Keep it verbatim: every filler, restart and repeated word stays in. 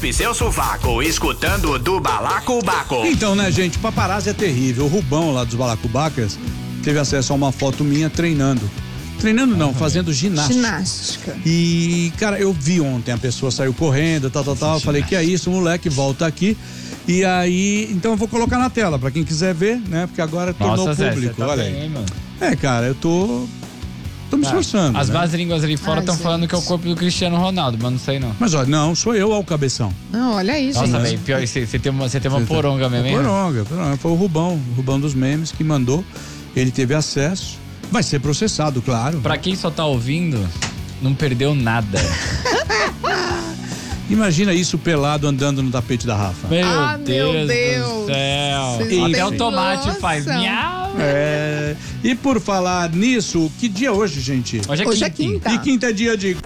cuspe seu sovaco, escutando o do Balacobaco. Então, né, gente, paparazzi é terrível. O Rubão lá dos Balacobacas teve acesso a uma foto minha treinando. Treinando não, fazendo ginástica. Ginástica. E, cara, eu vi ontem, a pessoa saiu correndo, tal, tal, tal. Eu falei, que é isso, moleque, volta aqui. E aí, então eu vou colocar na tela pra quem quiser ver, né? Porque agora tornou Nossa, público, Zé, tá olha bem, aí. mano. É, cara, eu tô... Tô me esforçando, As né? más línguas ali fora Ai, estão falando gente. que é o corpo do Cristiano Ronaldo, mas não sei não. Mas olha, não, sou eu, ó, o cabeção. Não, olha aí, Nossa, gente. velho, pior, você tem uma, você tem uma Você tá- poronga mesmo, hein? Poronga, poronga. Foi o Rubão, o Rubão dos memes que mandou. Ele teve acesso. Vai ser processado, claro. Pra quem só tá ouvindo, não perdeu nada. Imagina isso pelado andando no tapete da Rafa. Meu, Ah, Deus meu Deus. do céu. Vocês não Até têm o tomate noção. faz miau. É. E por falar nisso, que dia é hoje, gente? Hoje é Hoje é quinta. quinta. E quinta é dia de